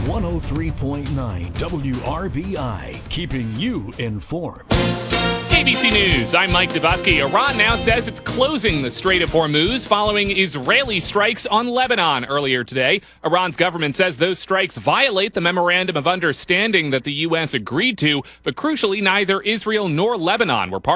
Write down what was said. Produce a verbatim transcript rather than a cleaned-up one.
one oh three point nine W R B I, keeping you informed. A B C News, I'm Mike Dubusky. Iran now says it's closing the Strait of Hormuz following Israeli strikes on Lebanon earlier today. Iran's government says those strikes violate the Memorandum of Understanding that the U S agreed to, but crucially, neither Israel nor Lebanon were part